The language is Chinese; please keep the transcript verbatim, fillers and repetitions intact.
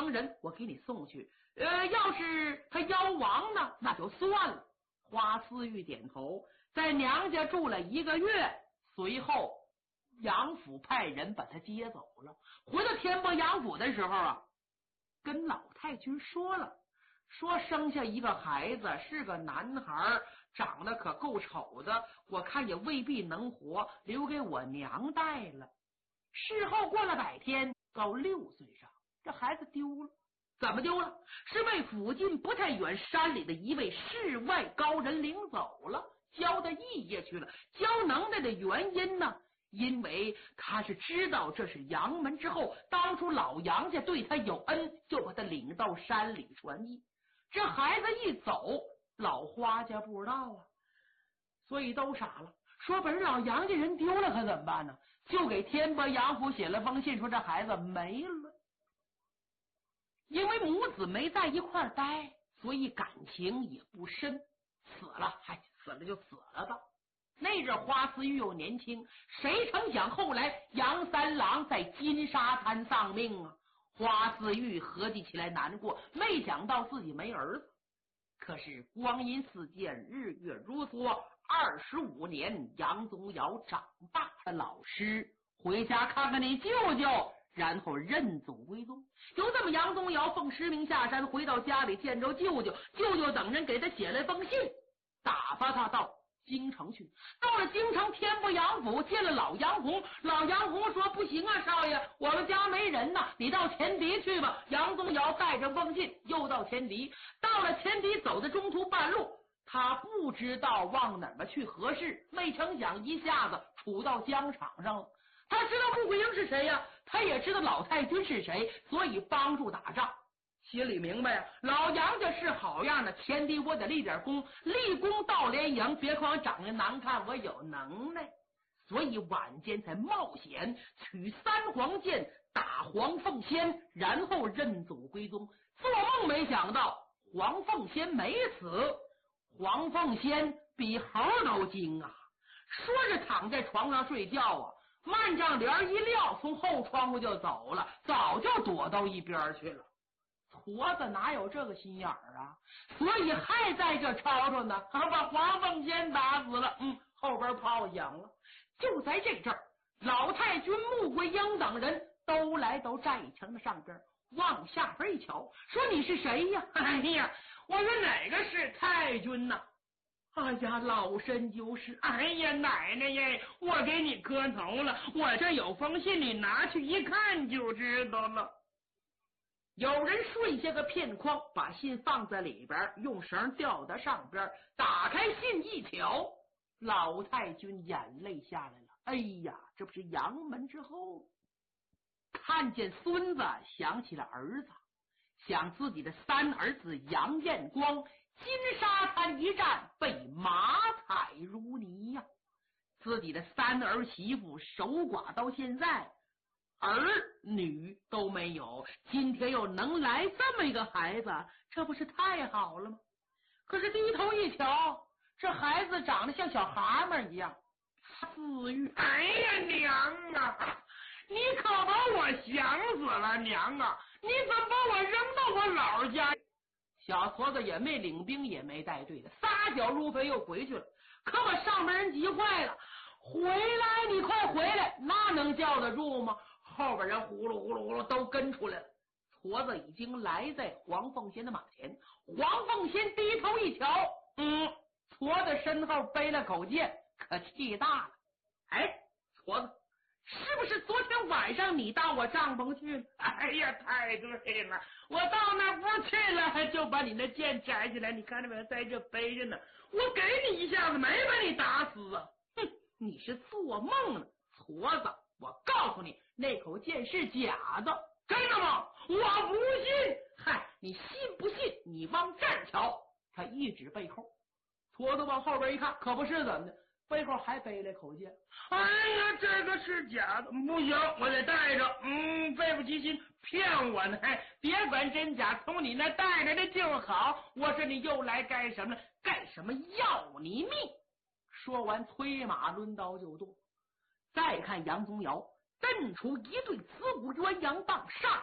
能人，我给你送去。呃，要是他夭亡呢，那就算了。花思玉点头，在娘家住了一个月，随后杨府派人把他接走了。回到天波杨府的时候啊，跟老太君说了，说生下一个孩子是个男孩，长得可够丑的，我看也未必能活，留给我娘带了。事后过了百天，到六岁上，这孩子丢了。怎么丢了？是被附近不太远山里的一位世外高人领走了，教到异业去了。教能耐的原因呢，因为他是知道这是杨门之后，当初老杨家对他有恩，就把他领到山里传艺。这孩子一走，老花家不知道啊，所以都傻了，说本老杨家人丢了可怎么办呢？就给天波杨府写了封信，说这孩子没了。因为母子没在一块儿待，所以感情也不深。死了，嗨，死了就死了吧。那阵花思玉又年轻，谁成想后来杨三郎在金沙滩丧命啊！花思玉合计起来难过，没想到自己没儿子。可是光阴似箭，日月如梭，二十五年，杨宗尧长大了，老师回家看看你舅舅，然后认祖归宗。就这么，杨宗尧奉师命下山，回到家里见着舅舅，舅舅等人给他写了封信，打发他到京城去。到了京城天波杨府，见了老杨红。老杨红说：“不行啊，少爷，我们家没人呐，你到前敌去吧。”杨宗尧带着封信又到前敌。到了前敌，走的中途半路，他不知道往哪儿去合适，没成想一下子处到疆场上了。他知道穆桂英是谁呀、啊，他也知道老太君是谁，所以帮助打仗。心里明白呀、啊，老杨家是好样的，前敌我得立点功，立功到连营，别看我长得难看，我有能耐。所以晚间才冒险取三黄剑打黄凤仙，然后认祖归宗。做梦没想到黄凤仙没死，黄凤仙比猴都精啊！说着躺在床上睡觉啊，幔帐帘一撂，从后窗户就走了，早就躲到一边去了。矬子哪有这个心眼儿啊？所以还在这吵吵呢，把黄凤仙打死了。嗯，后边炮响了。就在这阵儿，老太君穆桂英等人都来到寨城的上边，往下边一瞧，说：“你是谁呀？”哎呀，我说哪个是太君呢？哎呀，老身就是。哎呀，奶奶耶，我给你磕头了，我这有封信，你拿去一看就知道了。有人顺下个片框，把信放在里边，用绳吊在上边，打开信一瞧，老太君眼泪下来了。哎呀，这不是杨门之后，看见孙子，想起了儿子，想自己的三儿子杨彦光，金沙滩一战被马踩如泥呀、啊，自己的三儿媳妇守寡到现在，儿女都没有，今天又能来这么一个孩子，这不是太好了吗？可是低头一瞧，这孩子长得像小蛤蟆一样。思玉，哎呀娘啊，你可把我想死了，娘啊，你怎么把我扔到我姥家？小矬子也没领兵，也没带队的，撒脚入坟又回去了。可把上边人急坏了，回来，你快回来，那能叫得住吗？后边人呼噜呼噜呼噜都跟出来了。矬子已经来在黄凤仙的马前，黄凤仙低头一瞧，嗯，矬子身后背了口剑，可气大了。哎，矬子，是不是昨天晚上你到我帐篷去了？哎呀，太对了，我到那不去了，就把你那剑摘下来，你看着没有，在这背着呢。我给你一下子，没把你打死啊！哼，你是做梦呢，矬子！我告诉你，那口剑是假的。真的吗？我不信。嗨，你信不信？你往这儿瞧。他一指背后，矬子往后边一看，可不是怎么的，背后还背了口剑。哎呀，这个是假的，不行，我得带着。嗯，背不起心，骗我呢。别管真假，从你那带着的就好。我说你又来干什么？干什么要你命？说完，催马抡刀就剁。再看杨宗尧，蹬出一对子午鸳鸯棒，上